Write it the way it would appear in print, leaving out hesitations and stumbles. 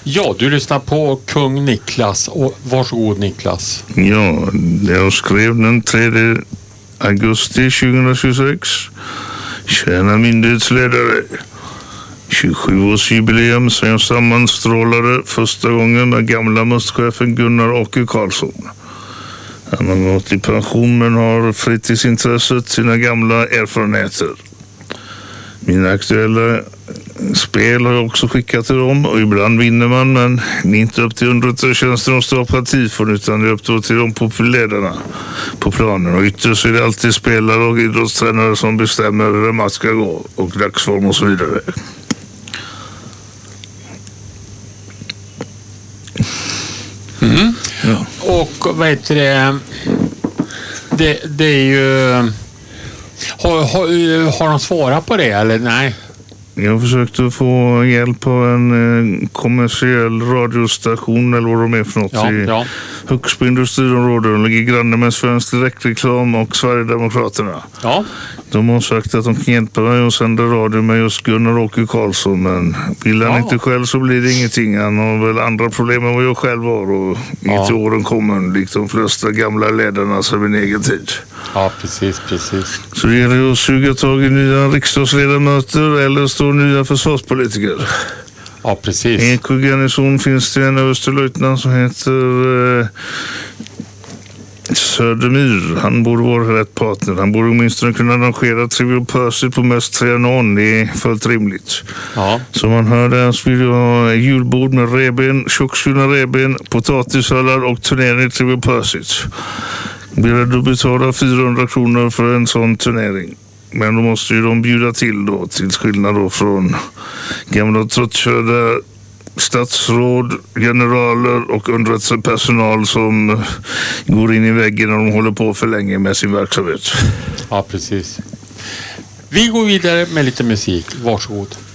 Ja, du lyssnar på Kung Niklas och varsågod Niklas. Ja, jag skrev den 3 augusti 2026. Tjäna myndighetsledare. 27-årsjubileum sen jag sammanstrålade första gången med gamla mustchefen Gunnar Åke Karlsson. Han har gått i pension men har fritidsintresset, sina gamla erfarenheter. Mina aktuella spel har jag också skickat till dem och ibland vinner man, men det är inte upp till underrättelsetjänsten att stå partifond utan det är upp till de populädarna på planen, och ytterst är det alltid spelare och idrottstränare som bestämmer hur en match ska gå och dagsform och så vidare. Mm. Ja. Och vad heter det är ju har de svarat på det eller nej? Jag försökte få hjälp av en kommersiell radiostation eller vad de är för något i Högsby industriområde. De ligger granne med Svensk Direktreklam och Sverigedemokraterna. Ja. De har sagt att de kan hjälpa mig och sända radio med just Gunnar Åke Karlsson, men vill han inte själv så blir det ingenting. Han har väl andra problem än vad jag själv har och till åren kommer, likt de flesta gamla ledarna sedan min egen tid. Ja, precis. Så det gäller att suga tag i nya riksdagsledamöter eller stå nya försvarspolitiker. Ja, precis. I Garnison finns det en överstölöjtnant som heter Södermyr. Han borde vara rätt partner. Han borde åtminstone kunna arrangera Trivial Pursuit på mest 3 någon. Det är fullt rimligt. Ja. Som man hör där så vill jag ha julbord med reben, tjockskurna reben, potatissallad och turnering i Trivial Pursuit. Blir du betala 400 kronor för en sån turnering. Men då måste ju de bjuda till då, till skillnad då från gamla trottkörda statsråd, generaler och underrättelsepersonal som går in i väggen när de håller på för länge med sin verksamhet. Ja, precis. Vi går vidare med lite musik. Varsågod.